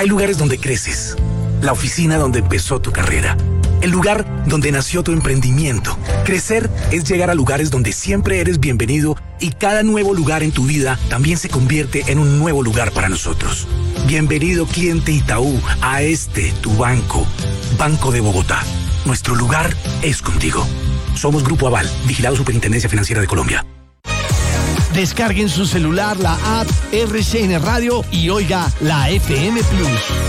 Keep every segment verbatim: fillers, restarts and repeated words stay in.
Hay lugares donde creces, la oficina donde empezó tu carrera, el lugar donde nació tu emprendimiento. Crecer es llegar a lugares donde siempre eres bienvenido y cada nuevo lugar en tu vida también se convierte en un nuevo lugar para nosotros. Bienvenido, cliente Itaú, a este, tu banco, Banco de Bogotá. Nuestro lugar es contigo. Somos Grupo Aval, vigilado Superintendencia Financiera de Colombia. Descarguen su celular la app R C N Radio y oiga la F M Plus.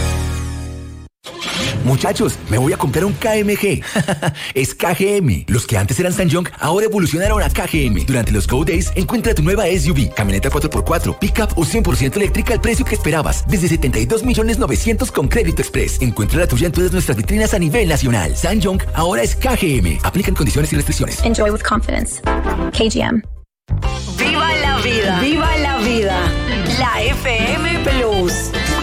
Muchachos, me voy a comprar un K M G. Es K G M. Los que antes eran SsangYong ahora evolucionaron a K G M. Durante los Go Days, encuentra tu nueva S U V, camioneta cuatro por cuatro, pickup o cien por ciento eléctrica al precio que esperabas. Desde setenta y dos millones novecientos con Crédito Express. Encuentra la tuya en todas nuestras vitrinas a nivel nacional. SsangYong ahora es K G M. Aplican condiciones y restricciones. Enjoy with confidence. K G M. ¡Viva la vida! ¡Viva la vida! La F M Plus.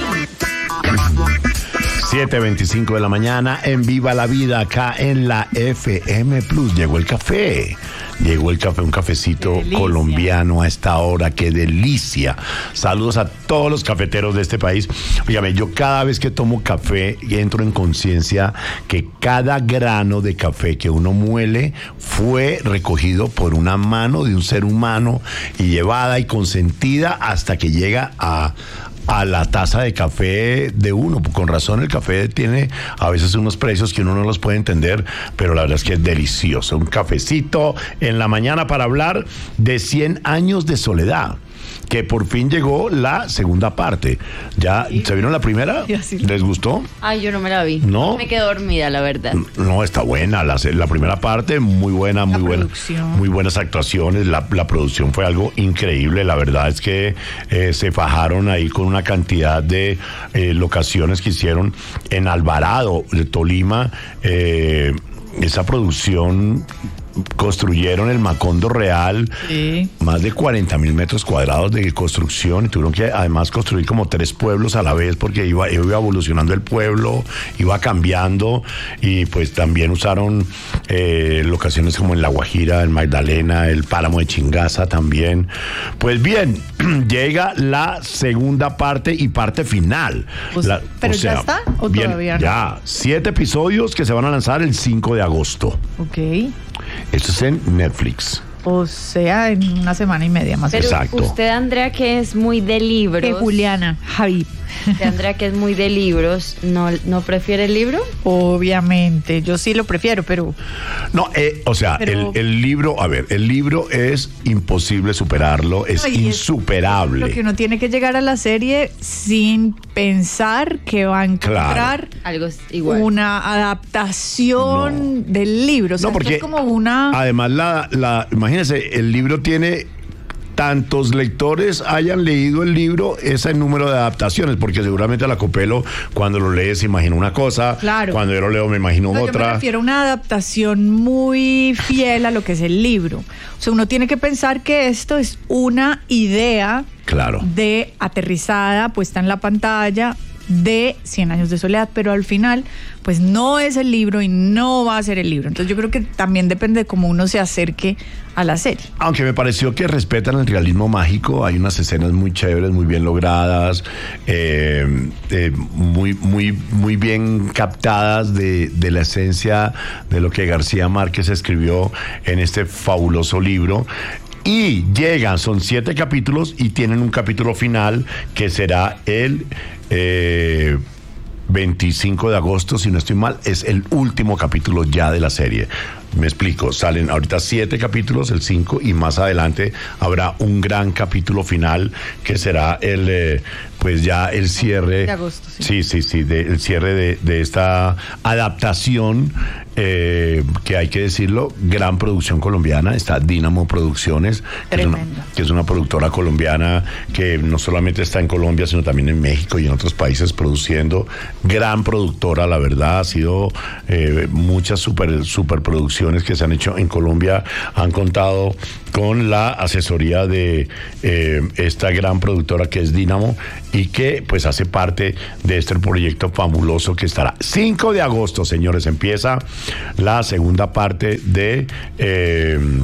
siete veinticinco de la mañana en Viva la Vida, acá en la F M Plus. Llegó el café, llegó el café, un cafecito colombiano a esta hora, qué delicia. Saludos a todos los cafeteros de este país. Óigame, yo cada vez que tomo café entro en conciencia que cada grano de café que uno muele fue recogido por una mano de un ser humano y llevada y consentida hasta que llega a... a la taza de café de uno. Con razón el café tiene a veces unos precios que uno no los puede entender, pero la verdad es que es delicioso. Un cafecito en la mañana para hablar de cien años de soledad, que por fin llegó la segunda parte. ¿Ya sí. ¿Se vieron la primera? Sí. ¿Les gustó? Ay, yo no me la vi. ¿No? Me quedé dormida, la verdad. No, está buena. La, la primera parte, muy buena, muy buena. Muy buenas actuaciones. La, la producción fue algo increíble. La verdad es que eh, se fajaron ahí con una cantidad de eh, locaciones que hicieron en Alvarado, de Tolima. Eh, esa producción... Construyeron el Macondo Real, sí. Más de cuarenta mil metros cuadrados de construcción, y tuvieron que además construir como tres pueblos a la vez porque iba, iba evolucionando el pueblo, iba cambiando, y pues también usaron eh, locaciones como en La Guajira, en Magdalena, el Páramo de Chingaza también. Pues bien, llega la segunda parte y parte final. Pues, la, ¿Pero o sea, ya está o bien, todavía no? Ya, siete episodios que se van a lanzar el cinco de agosto. Ok. Esto es en Netflix. O sea, en una semana y media más o menos. Exacto. Usted, Andrea, que es muy de libros. Que Juliana, Javi. Usted, Andrea, que es muy de libros, ¿no, no prefiere el libro? Obviamente, yo sí lo prefiero, pero... No, eh, o sea, pero... el, el libro, a ver, el libro es imposible superarlo, es Ay, insuperable. Es lo que uno tiene que llegar a la serie sin pensar que va a encontrar claro. Algo igual. Una adaptación no. del libro. O sea, no, porque es como una... además, la, la, imagínense, el libro tiene... tantos lectores hayan leído el libro, es el número de adaptaciones, porque seguramente a la Copelo, cuando lo lees, se imagina una cosa, claro. Cuando yo lo leo, me imagino no, otra. Yo me refiero a una adaptación muy fiel a lo que es el libro. O sea, uno tiene que pensar que esto es una idea claro. de aterrizada, puesta en la pantalla, de cien años de soledad, pero al final pues no es el libro y no va a ser el libro. Entonces yo creo que también depende de cómo uno se acerque a la serie. Aunque me pareció que respetan el realismo mágico, hay unas escenas muy chéveres, muy bien logradas, eh, eh, muy, muy, muy bien captadas de, de la esencia de lo que García Márquez escribió en este fabuloso libro. Y llegan, son siete capítulos y tienen un capítulo final que será el eh, veinticinco de agosto, si no estoy mal, es el último capítulo ya de la serie. Me explico, salen ahorita siete capítulos, el cinco, y más adelante habrá un gran capítulo final que será el, eh, pues ya el cierre. De agosto, sí. Sí, sí, sí, de, el cierre de, de esta adaptación, eh, que hay que decirlo, gran producción colombiana, está Dínamo Producciones, que es, una, que es una productora colombiana que no solamente está en Colombia, sino también en México y en otros países produciendo. Gran productora, la verdad, ha sido eh, muchas super, super producciones que se han hecho en Colombia, han contado con la asesoría de eh, esta gran productora que es Dínamo y que pues hace parte de este proyecto fabuloso que estará cinco de agosto, señores, empieza la segunda parte de eh,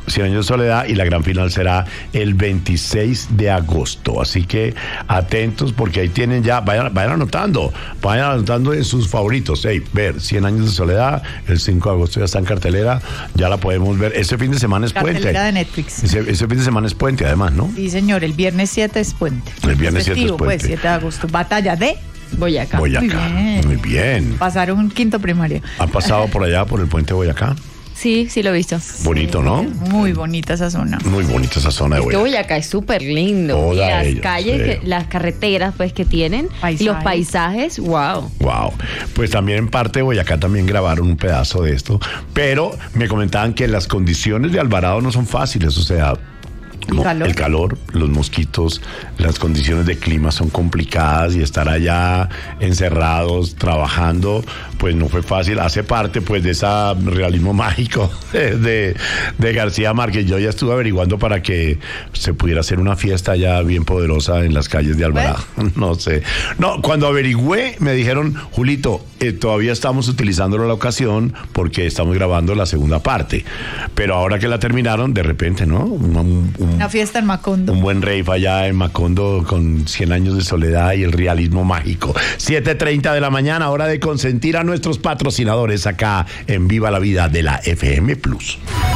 cien años de soledad, y la gran final será el veintiséis de agosto. Así que atentos, porque ahí tienen ya, vayan, vayan anotando, vayan anotando en sus favoritos. Hey, ver cien años de soledad, el cinco de agosto ya está en cartelera, ya la podemos ver. Ese fin de semana es puente. Cartelera de Netflix. Ese, ese fin de semana es puente, además, ¿no? Sí, señor, el viernes siete es puente. El viernes siete es festivo, puente. Pues, siete de agosto. Batalla de Boyacá. Boyacá. Muy bien. Muy bien. Pasaron quinto primaria. ¿Han pasado por allá, por el puente de Boyacá? Sí, sí lo he visto. Bonito, ¿no? Muy bonita esa zona. Muy bonita esa zona de Es que Boyacá. Boyacá es súper lindo. Toda Y las ella, calles, sí. que- las carreteras pues que tienen, Paisajes. y los paisajes, wow. Wow. Pues también en parte de Boyacá también grabaron un pedazo de esto, pero me comentaban que las condiciones de Alvarado no son fáciles, o sea, ¿El mo- calor? el calor, los mosquitos, las condiciones de clima son complicadas, y estar allá encerrados trabajando pues no fue fácil. Hace parte pues de ese realismo mágico de, de García Márquez. Yo ya estuve averiguando para que se pudiera hacer una fiesta ya bien poderosa en las calles de Alvarado. No sé. No, cuando averigüé me dijeron, Julito, eh, todavía estamos utilizando la ocasión porque estamos grabando la segunda parte, pero ahora que la terminaron, de repente, ¿no? Un, un- Una fiesta en Macondo. un buen rave allá en Macondo con cien años de soledad y el realismo mágico. siete treinta de la mañana, hora de consentir a nuestros patrocinadores acá en Viva la Vida de la F M Plus.